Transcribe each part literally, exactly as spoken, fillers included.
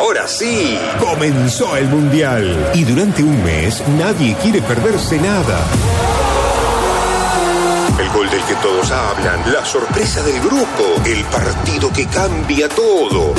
Ahora sí, comenzó el Mundial. Y durante un mes nadie quiere perderse nada. El gol del que todos hablan, la sorpresa del grupo, el partido que cambia todo.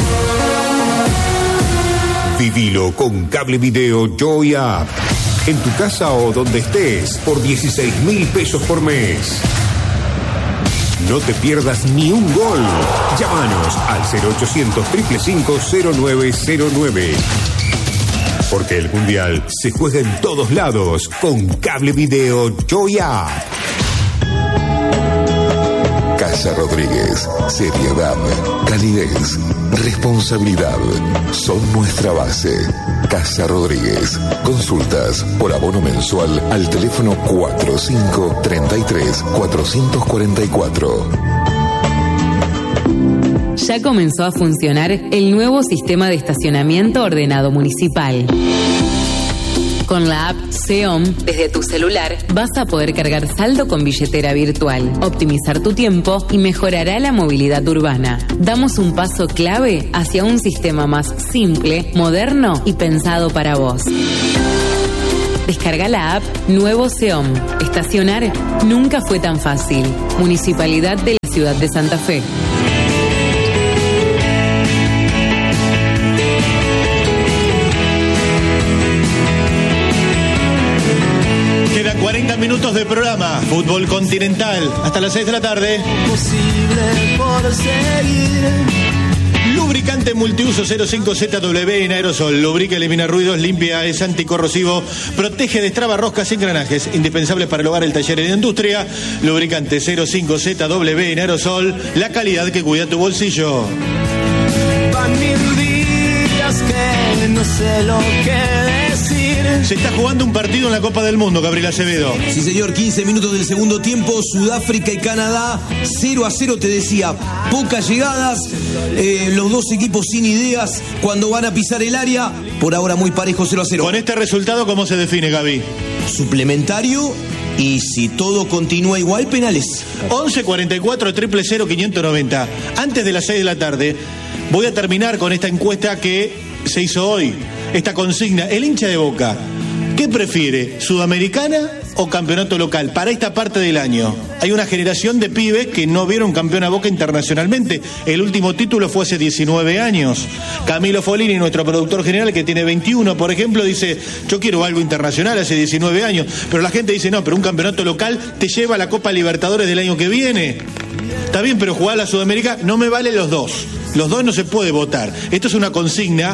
Vivilo con cable video Joy App. En tu casa o donde estés, por dieciséis mil pesos por mes. No te pierdas ni un gol. Llámanos al cero ochocientos, cinco cinco cinco, cero nueve cero nueve. Porque el Mundial se juega en todos lados con cable video Joy App. Casa Rodríguez, seriedad, calidez, responsabilidad, son nuestra base. Casa Rodríguez, consultas por abono mensual al teléfono cuatro cinco tres tres, cuatro cuatro cuatro. Ya comenzó a funcionar el nuevo sistema de estacionamiento ordenado municipal. Con la app Seom, desde tu celular, vas a poder cargar saldo con billetera virtual, optimizar tu tiempo y mejorará la movilidad urbana. Damos un paso clave hacia un sistema más simple, moderno y pensado para vos. Descarga la app Nuevo Seom. Estacionar nunca fue tan fácil. Municipalidad de la Ciudad de Santa Fe. cuarenta minutos de programa, Fútbol Continental, hasta las seis de la tarde. Posible por seguir. Lubricante multiuso cero cinco Z W en aerosol. Lubrica, elimina ruidos, limpia, es anticorrosivo, protege, destraba roscas y engranajes. Indispensable para el hogar, el taller y la industria. Lubricante cero cinco Z W en aerosol. La calidad que cuida tu bolsillo. Van mil días que no sé lo que decir. Se está jugando un partido en la Copa del Mundo, Gabriel Acevedo. Sí, señor, quince minutos del segundo tiempo, Sudáfrica y Canadá, cero a cero, te decía, pocas llegadas, eh, los dos equipos sin ideas cuando van a pisar el área, por ahora muy parejo, cero a cero. Con este resultado, ¿cómo se define, Gaby? Suplementario y si todo continúa igual, penales. once cuarenta y cuatro, cero cero cero, quinientos noventa. Antes de las seis de la tarde, voy a terminar con esta encuesta que se hizo hoy. Esta consigna, el hincha de Boca, ¿qué prefiere, Sudamericana o campeonato local? Para esta parte del año hay una generación de pibes que no vieron campeón a Boca internacionalmente. El último título fue hace diecinueve años. Camilo Folini, nuestro productor general, que tiene veintiuno, por ejemplo, dice, yo quiero algo internacional hace diecinueve años. Pero la gente dice, no, pero un campeonato local te lleva a la Copa Libertadores del año que viene. Está bien, pero jugar a la Sudamérica no me vale los dos. Los dos no se puede votar. Esto es una consigna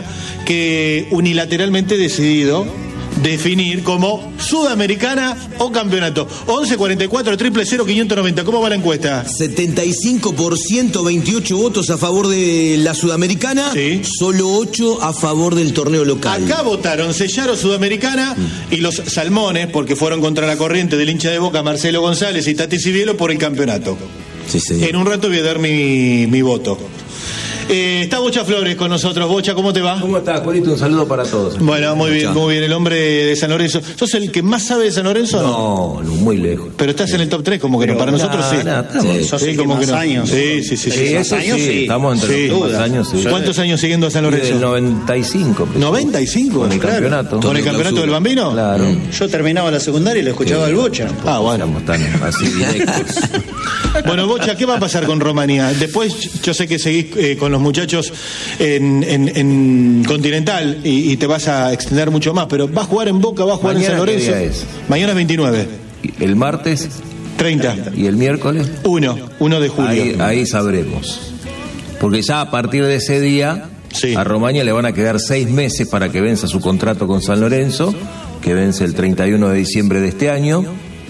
que unilateralmente he decidido definir como Sudamericana o campeonato. once cuarenta y cuatro, cero cero cero, quinientos noventa. ¿Cómo va la encuesta? setenta y cinco por ciento, veintiocho votos a favor de la Sudamericana, sí. Solo ocho a favor del torneo local. Acá votaron Sellaro, Sudamericana, mm. y los Salmones, porque fueron contra la corriente del hincha de Boca, Marcelo González y Tati Civielo, por el campeonato. Sí, sí. En un rato voy a dar mi, mi voto. Eh, está Bocha Flores con nosotros. Bocha, ¿cómo te va? ¿Cómo estás, Juanito? Un saludo para todos. Bueno, muy bien, muy bien. El hombre de San Lorenzo. ¿Sos el que más sabe de San Lorenzo? No, no, muy lejos. Pero estás en el top tres, como que no. Para nah, nosotros sí. Nah, sí, sos sí, el como que que más no. años. Sí, sí, sí. Sí, sí, esos años, sí. sí. Estamos entre sí. los más años, sí. ¿Cuántos años siguiendo a San Lorenzo? Desde el noventa y cinco. ¿noventa y cinco? Con el claro. campeonato. ¿Con el campeonato del Bambino? Claro. Mm. Yo terminaba la secundaria y lo escuchaba sí. al Bocha. Ah, bueno. Estamos tan así directos. Bueno, Bocha, ¿qué va a pasar con Rumanía? Después, yo sé que seguís eh, con los muchachos en, en, en Continental y, y te vas a extender mucho más, pero ¿va a jugar en Boca, va a jugar Mañana, en San Lorenzo? ¿qué día es? Mañana es veintinueve. El martes. treinta. ¿Y el miércoles? uno, uno de julio. Ahí, ahí sabremos. Porque ya a partir de ese día, sí. a Romaña le van a quedar seis meses para que venza su contrato con San Lorenzo, que vence el treinta y uno de diciembre de este año.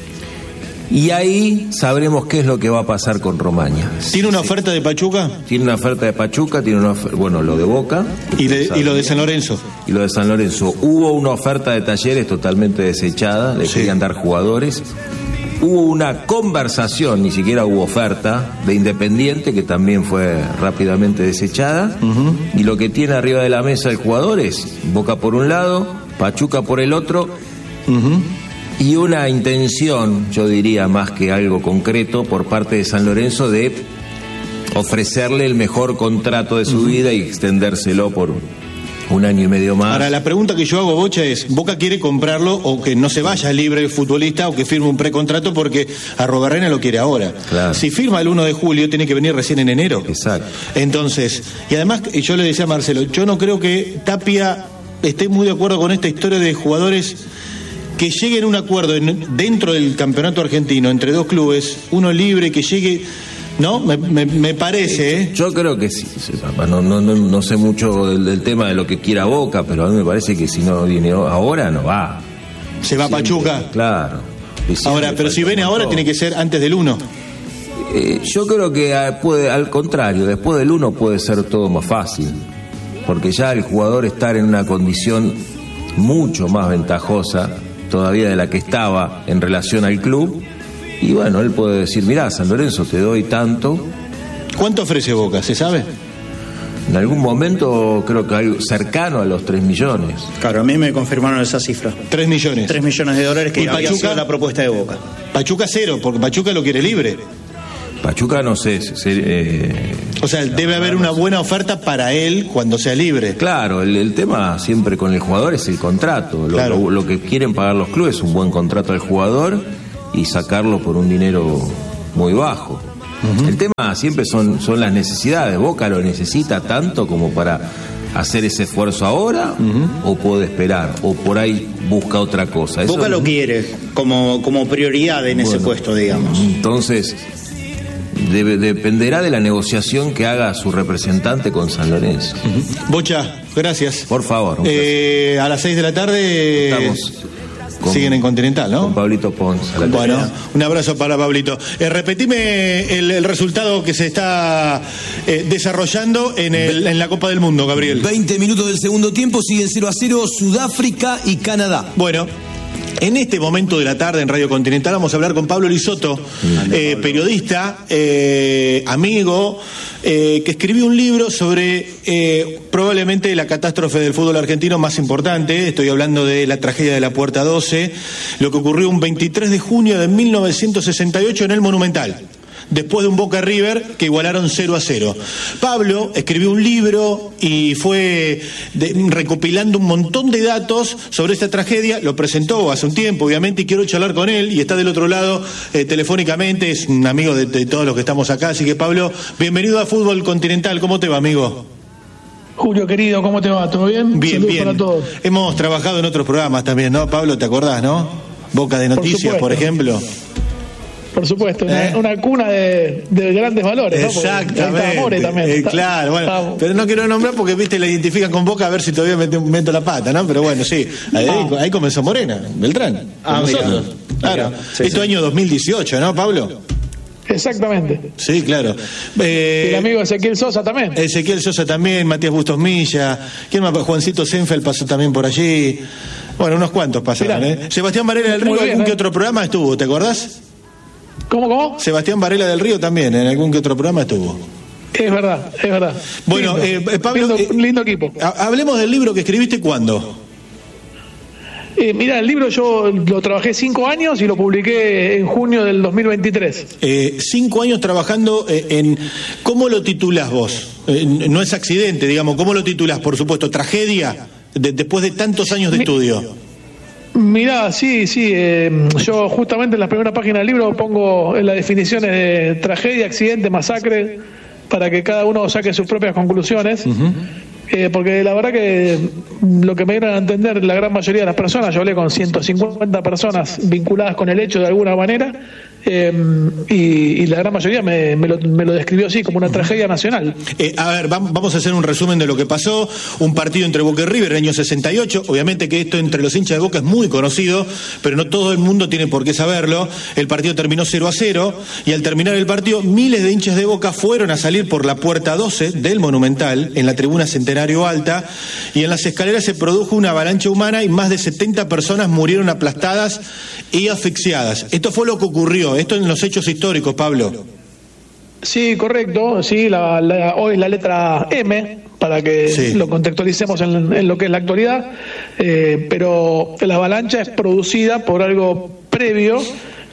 Y ahí sabremos qué es lo que va a pasar con Romaña. ¿Tiene una oferta de Pachuca? Tiene una oferta de Pachuca, tiene una oferta, bueno, lo de Boca. ¿Y, de, y lo de San Lorenzo? Y lo de San Lorenzo. Hubo una oferta de Talleres totalmente desechada, le sí. querían dar jugadores. Hubo una conversación, ni siquiera hubo oferta, de Independiente, que también fue rápidamente desechada. Uh-huh. Y lo que tiene arriba de la mesa el jugador es Boca por un lado, Pachuca por el otro. Uh-huh. Y una intención, yo diría más que algo concreto, por parte de San Lorenzo de ofrecerle el mejor contrato de su uh-huh. vida y extendérselo por, un año y medio más. Ahora, la pregunta que yo hago, Bocha, es, ¿Boca quiere comprarlo o que no se vaya libre el futbolista o que firme un precontrato porque Arrobarrena lo quiere ahora? Claro. Si firma el uno de julio, tiene que venir recién en enero. Exacto. Entonces, y además, yo le decía a Marcelo, yo no creo que Tapia esté muy de acuerdo con esta historia de jugadores que lleguen a un acuerdo en, dentro del campeonato argentino entre dos clubes, uno libre, que llegue... ¿No? Me, me, me parece, ¿eh? Yo creo que sí, sí, papá. No, no, no, no sé mucho del, del tema de lo que quiera Boca, pero a mí me parece que si no viene ahora, no va. Se va a Pachuca. Claro. Ahora, pero si viene ahora, tiene que ser antes del uno. Eh, yo creo que puede, al contrario, después del uno puede ser todo más fácil. Porque ya el jugador estar en una condición mucho más ventajosa todavía de la que estaba en relación al club. Y bueno, él puede decir, mirá, San Lorenzo, te doy tanto. ¿Cuánto ofrece Boca? ¿Se sabe? En algún momento creo que hay cercano a los tres millones. Claro, a mí me confirmaron esa cifra. Tres millones. Tres millones de dólares que ¿Y había Pachuca? sido la propuesta de Boca. Pachuca cero, porque Pachuca lo quiere libre. Pachuca no sé. Se, eh, o sea, debe haber una buena oferta para él cuando sea libre. Claro, el, el tema siempre con el jugador es el contrato. Lo, Claro. lo, lo que quieren pagar los clubes es un buen contrato al jugador y sacarlo por un dinero muy bajo. Uh-huh. El tema siempre son, son las necesidades. Boca lo necesita tanto como para hacer ese esfuerzo ahora, uh-huh, o puede esperar, o por ahí busca otra cosa. Eso Boca lo quiere como, como prioridad en bueno, ese puesto, digamos. Entonces, debe, dependerá de la negociación que haga su representante con San Lorenzo. Uh-huh. Bocha, gracias. Por favor. Eh, a las seis de la tarde... Estamos... Con, siguen en Continental, ¿no? Con Pablito Pons. Bueno, un abrazo para Pablito. Eh, repetime el, el resultado que se está eh, desarrollando en, el, en la Copa del Mundo, Gabriel. veinte minutos del segundo tiempo, siguen cero a cero Sudáfrica y Canadá. Bueno, en este momento de la tarde en Radio Continental vamos a hablar con Pablo Lisoto, eh, periodista, eh, amigo, eh, que escribió un libro sobre eh, probablemente la catástrofe del fútbol argentino más importante. Estoy hablando de la tragedia de la Puerta doce, lo que ocurrió un veintitrés de junio de mil novecientos sesenta y ocho en el Monumental, después de un Boca River que igualaron cero a cero. Pablo escribió un libro y fue de, recopilando un montón de datos sobre esta tragedia, lo presentó hace un tiempo, obviamente, y quiero charlar con él, y está del otro lado eh, telefónicamente, es un amigo de, de todos los que estamos acá, así que Pablo, bienvenido a Fútbol Continental. ¿Cómo te va, amigo? Julio, querido, ¿cómo te va? ¿Todo bien? Bien, Saludos bien. para todos. Hemos trabajado en otros programas también, ¿no, Pablo? ¿Te acordás, no? Boca de Noticias, por, por ejemplo. Por supuesto, una, ¿Eh? una cuna de, de grandes valores, ¿no? Exactamente. More también. Eh, claro, bueno, Estamos. Pero no quiero nombrar porque, viste, la identifican con Boca, a ver si todavía meto, meto la pata, ¿no? Pero bueno, sí, ahí, ah. ahí comenzó Morena, Beltrán, ah, nosotros. Mira. Claro, sí, esto sí. Año dos mil dieciocho, ¿no, Pablo? Exactamente. Sí, claro. Eh, el amigo Ezequiel Sosa también. Ezequiel Sosa también, Matías Bustos Milla, ¿quién más? Juancito Senfeld pasó también por allí. Bueno, unos cuantos pasaron, Mirá. ¿eh? Sebastián Varela del Río, bien, algún ¿eh? que otro programa estuvo, ¿te acordás? ¿Cómo, cómo? Sebastián Varela del Río también, en algún que otro programa estuvo. Es verdad, es verdad. Bueno, lindo, eh, Pablo, lindo, eh, lindo equipo. Hablemos del libro que escribiste, ¿cuándo? Eh, mira, el libro yo lo trabajé cinco años y lo publiqué en junio del dos mil veintitrés. Eh, cinco años trabajando eh, en... ¿Cómo lo titulás vos? Eh, no es accidente, digamos. ¿Cómo lo titulás? Por supuesto, tragedia, de, después de tantos años de Mi... estudio. Mirá, sí, sí, eh, yo justamente en la primera página del libro pongo en las definiciones de tragedia, accidente, masacre, para que cada uno saque sus propias conclusiones, uh-huh. eh, porque la verdad que lo que me dieron a entender la gran mayoría de las personas, yo hablé con ciento cincuenta personas vinculadas con el hecho de alguna manera, eh, y, y la gran mayoría me, me, lo, me lo describió así, como una tragedia nacional. Eh, a ver, vamos a hacer un resumen de lo que pasó. Un partido entre Boca y River en el año sesenta y ocho. Obviamente que esto entre los hinchas de Boca es muy conocido, pero no todo el mundo tiene por qué saberlo. El partido terminó cero a cero, y al terminar el partido, miles de hinchas de Boca fueron a salir por la puerta doce del Monumental, en la tribuna Centenario Alta, y en las escaleras se produjo una avalancha humana y más de setenta personas murieron aplastadas y asfixiadas. Esto fue lo que ocurrió. Esto en los hechos históricos, Pablo. Sí, correcto. Sí, la, la, hoy la letra M, para que sí. lo contextualicemos en, en lo que es la actualidad, eh, pero la avalancha es producida por algo previo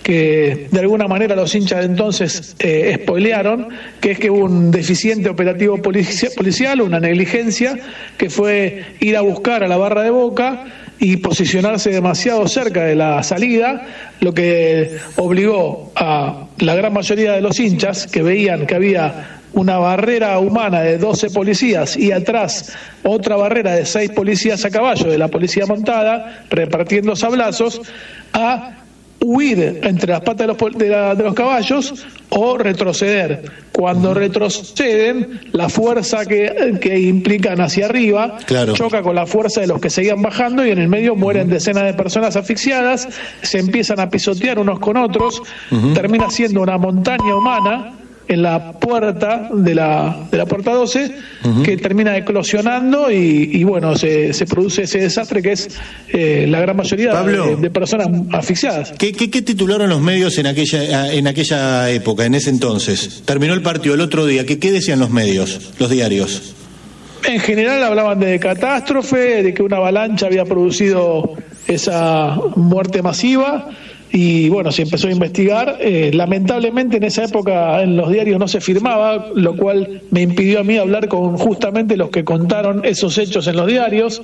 que de alguna manera los hinchas de entonces eh, spoilearon, que es que hubo un deficiente operativo policia- policial, una negligencia, que fue ir a buscar a la barra de Boca y posicionarse demasiado cerca de la salida, lo que obligó a la gran mayoría de los hinchas, que veían que había una barrera humana de doce policías y atrás otra barrera de seis policías a caballo de la policía montada, repartiendo sablazos, a huir entre las patas de los, de, la, de los caballos o retroceder. Cuando retroceden, la fuerza que, que implican hacia arriba claro. choca con la fuerza de los que seguían bajando y en el medio mueren uh-huh. decenas de personas asfixiadas, se empiezan a pisotear unos con otros, uh-huh. termina siendo una montaña humana en la puerta de la de la puerta doce uh-huh. que termina eclosionando y, y bueno, se, se produce ese desastre que es eh, la gran mayoría Pablo, de, de personas asfixiadas. ¿Qué, qué, ¿Qué titularon los medios en aquella en aquella época, en ese entonces? Terminó el partido el otro día, ¿qué, qué decían los medios, los diarios? En general hablaban de catástrofe, de que una avalancha había producido esa muerte masiva. Y bueno, se empezó a investigar. Eh, lamentablemente en esa época en los diarios no se firmaba, lo cual me impidió a mí hablar con justamente los que contaron esos hechos en los diarios.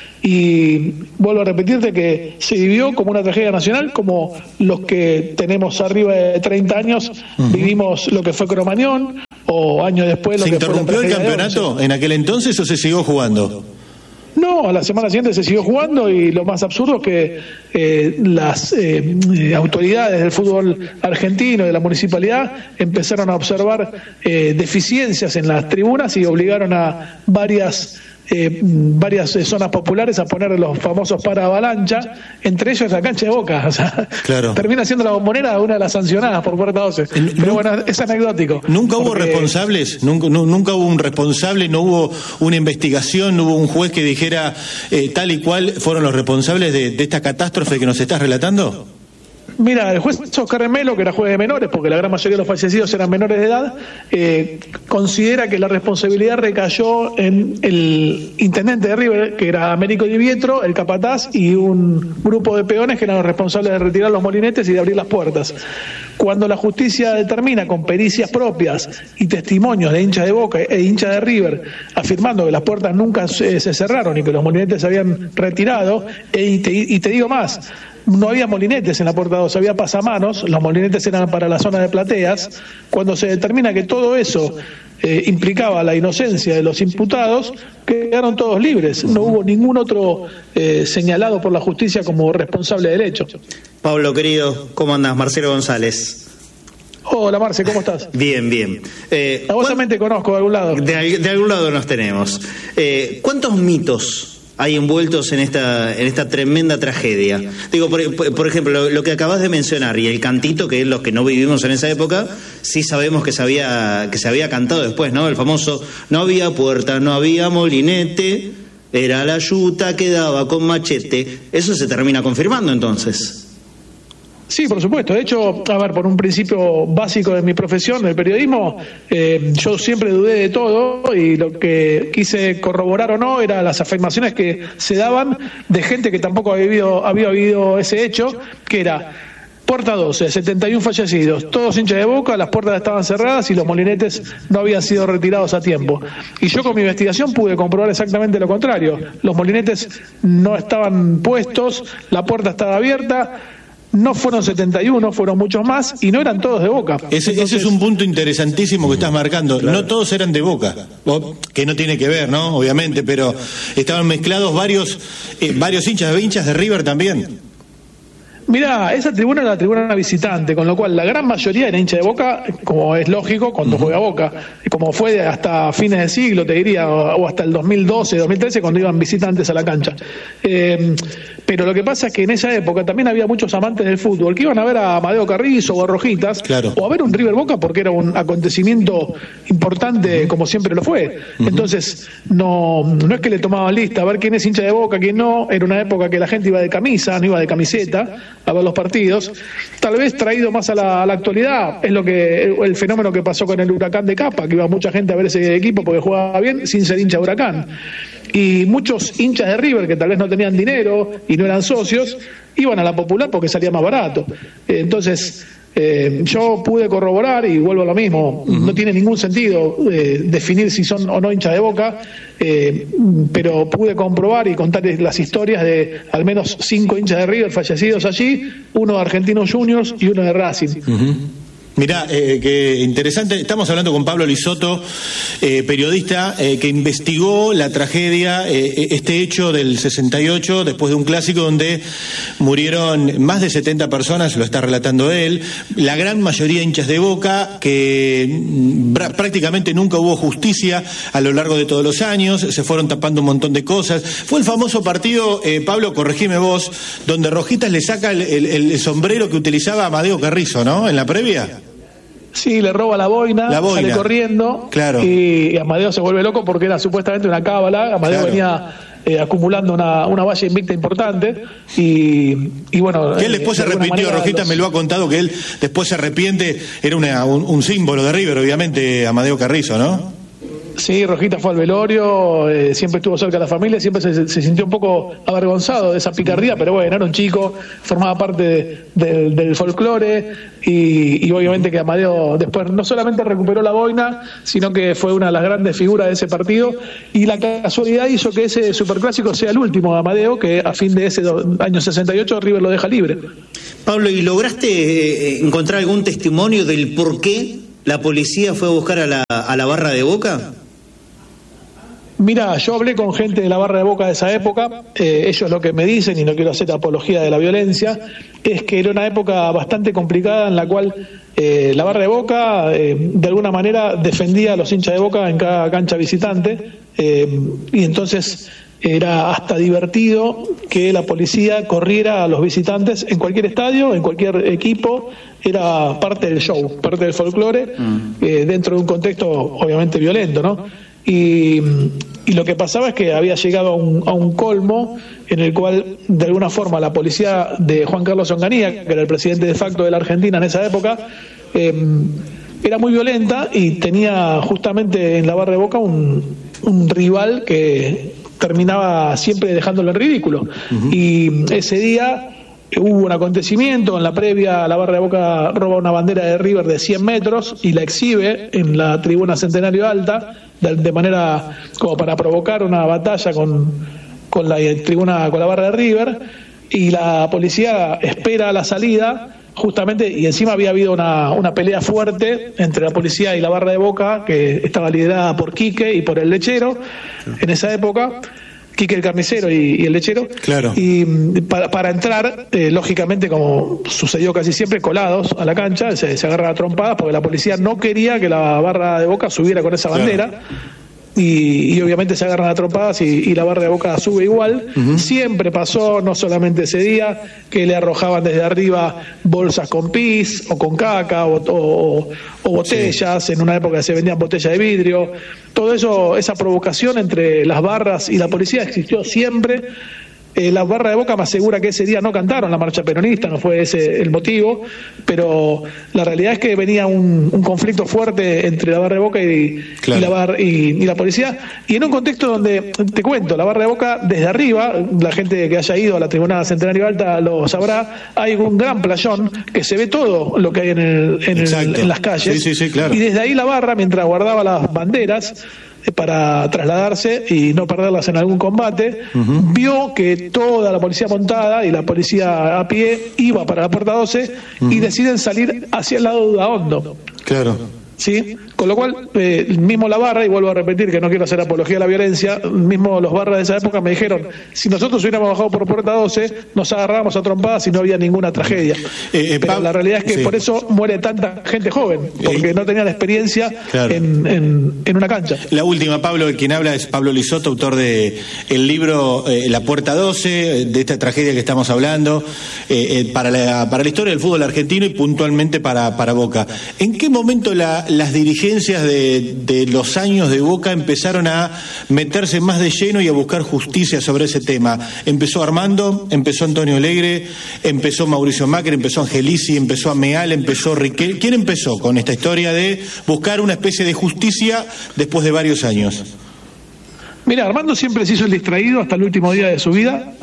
Y vuelvo a repetirte que se vivió como una tragedia nacional, como los que tenemos arriba de treinta años uh-huh. vivimos lo que fue Cromañón, o años después lo que fue la tragedia. ¿Se interrumpió el campeonato en aquel entonces o se siguió jugando? No, a la semana siguiente se siguió jugando y lo más absurdo es que eh, las eh, autoridades del fútbol argentino, de la municipalidad, empezaron a observar eh, deficiencias en las tribunas y obligaron a varias eh, varias zonas populares a poner los famosos para avalancha, entre ellos la cancha de Boca. O sea, claro. termina siendo la Bombonera una de las sancionadas por Puerta doce. Pero bueno, es anecdótico. ¿Nunca hubo porque... responsables? ¿Nunca, no, ¿Nunca hubo un responsable? ¿No hubo una investigación? ¿No hubo un juez que dijera eh, tal y cual fueron los responsables de, de esta catástrofe que nos estás relatando? Mira, el juez Oscar Melo, que era juez de menores, porque la gran mayoría de los fallecidos eran menores de edad, eh, considera que la responsabilidad recayó en el intendente de River, que era Américo Di Pietro, el capataz, y un grupo de peones que eran los responsables de retirar los molinetes y de abrir las puertas. Cuando la justicia determina con pericias propias y testimonios de hinchas de Boca e hinchas de River, afirmando que las puertas nunca se, se cerraron y que los molinetes se habían retirado, e, y, te, y te digo más, no había molinetes en la puerta dos, había pasamanos, los molinetes eran para la zona de plateas. Cuando se determina que todo eso eh, implicaba la inocencia de los imputados, quedaron todos libres. No hubo ningún otro eh, señalado por la justicia como responsable del hecho. Pablo, querido, ¿cómo andás? Marcelo González. Hola, Marce, ¿cómo estás? Bien, bien. Eh, a vos también te conozco de algún lado. De, de algún lado nos tenemos. Eh, ¿Cuántos mitos hay envueltos en esta en esta tremenda tragedia? Digo, por, por ejemplo, lo, lo que acabas de mencionar y el cantito, que es los que no vivimos en esa época, sí sabemos que se había que se había cantado después, ¿no? El famoso no había puerta, no había molinete, era la yuta que daba con machete. Eso se termina confirmando entonces. Sí, por supuesto. De hecho, a ver, por un principio básico de mi profesión, del periodismo, eh, yo siempre dudé de todo y lo que quise corroborar o no eran las afirmaciones que se daban de gente que tampoco había vivido, había vivido ese hecho, que era Puerta doce, setenta y uno fallecidos, todos hinchas de Boca, las puertas estaban cerradas y los molinetes no habían sido retirados a tiempo. Y yo con mi investigación pude comprobar exactamente lo contrario. Los molinetes no estaban puestos, la puerta estaba abierta. No fueron setenta y uno, fueron muchos más y no eran todos de Boca. Ese, Entonces, ese es un punto interesantísimo que estás marcando. Claro. No todos eran de Boca, que no tiene que ver, ¿no? Obviamente, pero estaban mezclados varios eh, varios hinchas de hinchas de River también. Mirá, esa tribuna era la tribuna visitante, con lo cual la gran mayoría era hincha de Boca, como es lógico, cuando uh-huh. juega Boca, como fue hasta fines de siglo, te diría, o hasta el dos mil doce, dos mil trece, cuando iban visitantes a la cancha. Eh, pero lo que pasa es que en esa época también había muchos amantes del fútbol que iban a ver a Amadeo Carrizo o a Rojitas, claro. o a ver un River Boca porque era un acontecimiento importante, uh-huh. como siempre lo fue. Uh-huh. Entonces, no, no es que le tomaban lista a ver quién es hincha de Boca, quién no. Era una época que la gente iba de camisa, no iba de camiseta a ver los partidos, tal vez traído más a la, a la actualidad, es lo que el, el fenómeno que pasó con el Huracán de Capa, que iba mucha gente a ver ese equipo porque jugaba bien sin ser hincha de Huracán. Y muchos hinchas de River que tal vez no tenían dinero y no eran socios, iban a la Popular porque salía más barato. Eh, entonces, eh, yo pude corroborar y vuelvo a lo mismo, uh-huh. no tiene ningún sentido eh, definir si son o no hinchas de Boca, eh, pero pude comprobar y contarles las historias de al menos cinco hinchas de River fallecidos allí, uno de Argentinos Juniors y uno de Racing. Uh-huh. Mirá, eh, qué interesante. Estamos hablando con Pablo Lisotto, eh, periodista eh, que investigó la tragedia, eh, este hecho del sesenta y ocho, después de un clásico donde murieron más de setenta personas, lo está relatando él, la gran mayoría hinchas de Boca, que br- prácticamente nunca hubo justicia a lo largo de todos los años, se fueron tapando un montón de cosas. Fue el famoso partido, eh, Pablo, corregime vos, donde Rojitas le saca el, el, el sombrero que utilizaba Amadeo Carrizo, ¿no?, en la previa. Sí, le roba la boina, la boina. sale corriendo, claro. y, y Amadeo se vuelve loco porque era supuestamente una cábala. Amadeo claro. venía eh, acumulando una, una valla invicta importante y, y bueno... Que él después eh, de se arrepintió, Rojita los... me lo ha contado, que él después se arrepiente, era una, un, un símbolo de River, obviamente, Amadeo Carrizo, ¿no? Sí, Rojita fue al velorio, eh, siempre estuvo cerca de la familia, siempre se, se sintió un poco avergonzado de esa picardía, pero bueno, era un chico, formaba parte de, de, del folclore y, y obviamente que Amadeo después no solamente recuperó la boina, sino que fue una de las grandes figuras de ese partido y la casualidad hizo que ese superclásico sea el último de Amadeo, que a fin de ese do, año sesenta y ocho River lo deja libre. Pablo, ¿y lograste encontrar algún testimonio del por qué la policía fue a buscar a la, a la barra de Boca? Mira, yo hablé con gente de la barra de Boca de esa época, eh, ellos lo que me dicen, y no quiero hacer apología de la violencia, es que era una época bastante complicada en la cual eh, la barra de Boca eh, de alguna manera defendía a los hinchas de Boca en cada cancha visitante, eh, y entonces era hasta divertido que la policía corriera a los visitantes en cualquier estadio, en cualquier equipo, era parte del show, parte del folclore, mm. eh, dentro de un contexto obviamente violento, ¿no? Y, y lo que pasaba es que había llegado a un, a un colmo en el cual, de alguna forma, la policía de Juan Carlos Onganía, que era el presidente de facto de la Argentina en esa época, eh, era muy violenta y tenía justamente en la barra de Boca un, un rival que terminaba siempre dejándolo en ridículo. Uh-huh. Y ese día hubo un acontecimiento, en la previa la barra de Boca roba una bandera de River de cien metros y la exhibe en la tribuna Centenario Alta, de, de manera como para provocar una batalla con, con la tribuna, con la barra de River, y la policía espera a la salida justamente, y encima había habido una, una pelea fuerte entre la policía y la barra de Boca, que estaba liderada por Quique y por el Lechero en esa época, Quique el carnicero y, y el lechero, claro. Y para, para entrar, eh, lógicamente, como sucedió casi siempre, colados a la cancha, se, se agarran a trompadas porque la policía no quería que la barra de Boca subiera con esa bandera. Claro. Y, y obviamente se agarran a trompadas y, y la barra de Boca sube igual. Uh-huh. Siempre pasó, no solamente ese día, que le arrojaban desde arriba bolsas con pis o con caca o, o, o botellas, sí. En una época se vendían botellas de vidrio. Todo eso, esa provocación entre las barras y la policía existió siempre. Eh, la barra de Boca me asegura que ese día no cantaron la marcha peronista, no fue ese el motivo, pero la realidad es que venía un, un conflicto fuerte entre la barra de Boca y, claro. y, la, bar, y, y la policía, y en un contexto donde, te cuento, la barra de Boca desde arriba, la gente que haya ido a la tribuna Centenario Alta lo sabrá, hay un gran playón que se ve todo lo que hay en, el, en, el, en las calles, sí, sí, sí, claro. Y desde ahí la barra, mientras guardaba las banderas para trasladarse y no perderlas en algún combate, uh-huh. vio que toda la policía montada y la policía a pie iba para la puerta doce, uh-huh. y deciden salir hacia el lado de Udaondo. Claro. ¿Sí? Con lo cual, eh, mismo la barra, y vuelvo a repetir que no quiero hacer apología de la violencia, mismo los barras de esa época me dijeron, si nosotros hubiéramos bajado por puerta doce, nos agarrábamos a trompadas y no había ninguna tragedia. Eh, eh, Pero Pab- la realidad es que sí. Por eso muere tanta gente joven, porque eh, no tenían experiencia claro. en, en, en una cancha. La última, Pablo, quien habla es Pablo Lisotto, autor de el libro eh, La Puerta doce, de esta tragedia que estamos hablando, eh, eh, para, la, para la historia del fútbol argentino y puntualmente para, para Boca. ¿En qué momento la las dirigencias de, de los años de Boca empezaron a meterse más de lleno y a buscar justicia sobre ese tema? Empezó Armando, empezó Antonio Alegre, empezó Mauricio Macri, empezó Angelici, empezó Ameal, empezó Riquelme. ¿Quién empezó con esta historia de buscar una especie de justicia después de varios años? Mira, Armando siempre se hizo el distraído hasta el último día de su vida.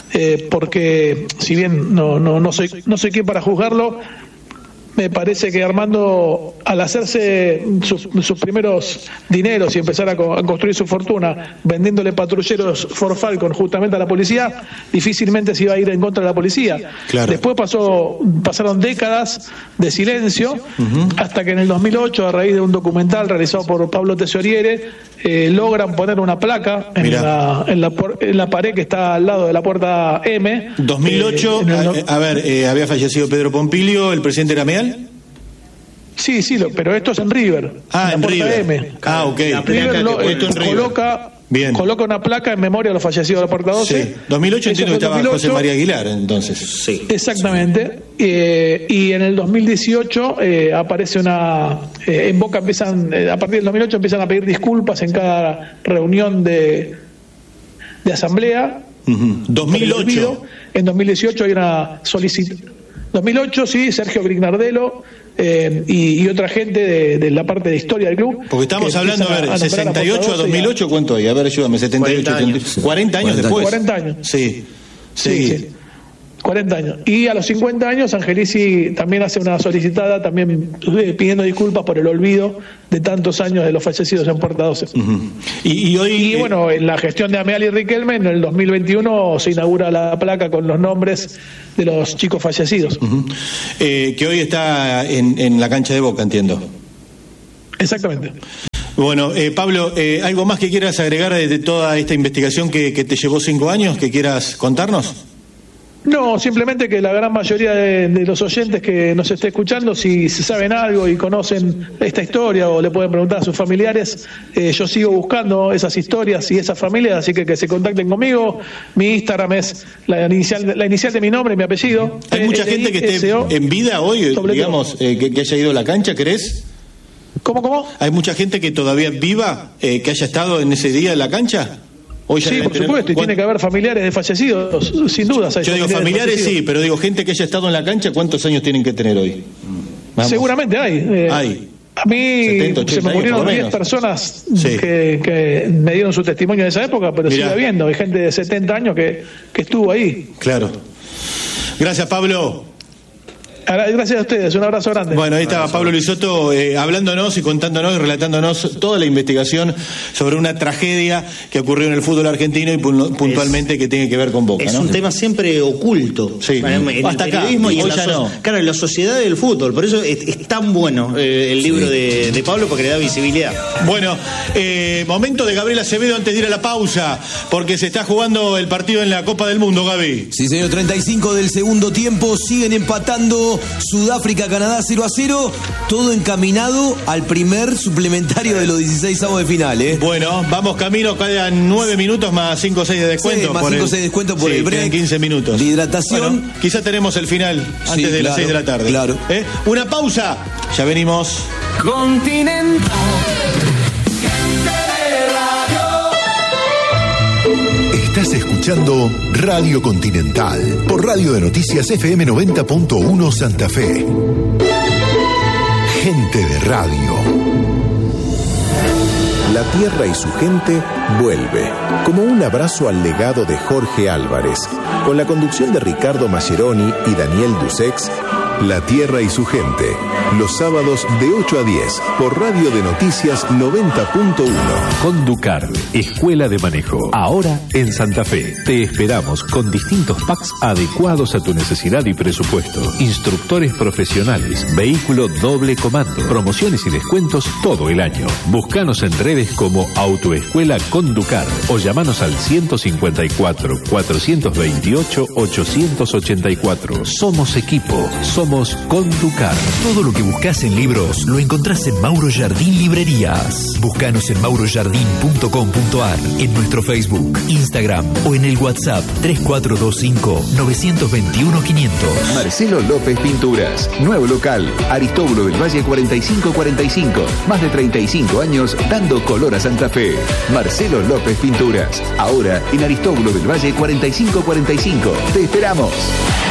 eh, porque si bien no, no, no soy, no soy quien para juzgarlo, me parece que Armando, al hacerse sus, sus primeros dineros y empezar a, co- a construir su fortuna vendiéndole patrulleros Ford Falcon justamente a la policía, difícilmente se iba a ir en contra de la policía. Claro. Después pasó, pasaron décadas de silencio, uh-huh. hasta que en el dos mil ocho, a raíz de un documental realizado por Pablo Tesoriere, eh, logran poner una placa en la, en, la, en la pared que está al lado de la puerta M. dos mil ocho, eh, no... a, a ver, eh, había fallecido Pedro Pompilio, el presidente era Meal. Sí, sí, lo, pero esto es en River. Ah, en, en River. M. Ah, ok. La River lo, esto en River. Coloca, Bien. coloca una placa en memoria de los fallecidos de la puerta doce. Sí. dos mil ocho entiendo que estaba dos mil ocho. José María Aguilar, entonces. Sí. Exactamente. Eh, y en el dos mil dieciocho eh, aparece una... Eh, en Boca empiezan, eh, a partir del dos mil ocho empiezan a pedir disculpas en cada reunión de, de asamblea. Uh-huh. dos mil ocho. En dos mil dieciocho hay una solicitación. dos mil ocho, sí, Sergio Grignardelo eh, y, y otra gente de, de la parte de historia del club. Porque estamos hablando, a ver, a sesenta y ocho a dos mil ocho, ¿cuánto hay? A ver, ayúdame, setenta y ocho, cuarenta años, cuarenta años después. cuarenta años. Sí, sí, sí. cuarenta años. Y a los cincuenta años, Angelici también hace una solicitada, también eh, pidiendo disculpas por el olvido de tantos años de los fallecidos en Puerta doce. Uh-huh. Y, y hoy. Y eh... bueno, en la gestión de Ameal y Riquelme, en el dos mil veintiuno se inaugura la placa con los nombres de los chicos fallecidos. Uh-huh. Eh, que hoy está en, en la cancha de Boca, entiendo. Exactamente. Bueno, eh, Pablo, eh, ¿algo más que quieras agregar de, de toda esta investigación que, que te llevó cinco años, que quieras contarnos? No, simplemente que la gran mayoría de, de los oyentes que nos esté escuchando, si saben algo y conocen esta historia o le pueden preguntar a sus familiares, eh, yo sigo buscando esas historias y esas familias, así que que se contacten conmigo. Mi Instagram es la inicial, la inicial de mi nombre y mi apellido. ¿Hay mucha gente que esté en vida hoy, digamos, eh, que, que haya ido a la cancha, crees? ¿Cómo, cómo? ¿Hay mucha gente que todavía viva, eh, que haya estado en ese día en la cancha? Hoy ya sí, por tener... supuesto, y tiene que haber familiares de fallecidos, sin dudas. Yo digo familiares sí, pero digo gente que haya estado en la cancha, ¿cuántos años tienen que tener hoy? Vamos. Seguramente hay. Eh, hay. A mí setenta, se me murieron diez personas sí. que, que me dieron su testimonio de esa época, pero Mirá. sigue habiendo. Hay gente de setenta años que, que estuvo ahí. Claro. Gracias, Pablo. Gracias a ustedes, un abrazo grande. Bueno, ahí estaba Pablo Luisotto eh, hablándonos y contándonos y relatándonos toda la investigación sobre una tragedia que ocurrió en el fútbol argentino y puntualmente es, que tiene que ver con Boca. Es ¿no? un tema siempre oculto. Sí. En el Hasta periodismo acá. y en la, ya so- no. claro, en la sociedad del fútbol. Por eso es, es tan bueno eh, el libro sí. de, de Pablo, porque le da visibilidad. Bueno, eh, momento de Gabriel Acevedo antes de ir a la pausa, porque se está jugando el partido en la Copa del Mundo, Gaby. Sí, señor, treinta y cinco del segundo tiempo, siguen empatando Sudáfrica, Canadá cero a cero, todo encaminado al primer suplementario de los dieciseisavos de final, ¿eh? Bueno, vamos camino, quedan nueve minutos más cinco o seis de descuento. Sí, más cinco o seis de descuento por sí, el break. quince minutos. De hidratación. Bueno, quizá tenemos el final antes sí, de claro, las seis de la tarde. Claro. ¿Eh? Una pausa, ya venimos. Continental. Estás escuchando Radio Continental por Radio de Noticias F M noventa punto uno Santa Fe. Gente de radio. La tierra y su gente vuelve, como un abrazo al legado de Jorge Álvarez, con la conducción de Ricardo Mascheroni y Daniel Dusex. La tierra y su gente, los sábados de ocho a diez por Radio de Noticias noventa punto uno. Conducar, Escuela de Manejo, ahora en Santa Fe. Te esperamos con distintos packs adecuados a tu necesidad y presupuesto. Instructores profesionales, vehículo doble comando, promociones y descuentos todo el año. Búscanos en redes como Autoescuela Conducar o llamanos al ciento cincuenta y cuatro, cuatrocientos veintiocho, ochocientos ochenta y cuatro. Somos equipo, somos Conducar. Todo lo que buscas en libros lo encontrás en Mauro Jardín Librerías. Búscanos en mauro jardín punto com punto a r, en nuestro Facebook, Instagram o en el WhatsApp tres cuatro dos cinco, nueve dos uno, quinientos. Marcelo López Pinturas. Nuevo local. Aristóbulo del Valle cuarenta y cinco cuarenta y cinco. Más de treinta y cinco años dando color a Santa Fe. Marcelo López Pinturas. Ahora en Aristóbulo del Valle cuarenta y cinco cuarenta y cinco. Te esperamos.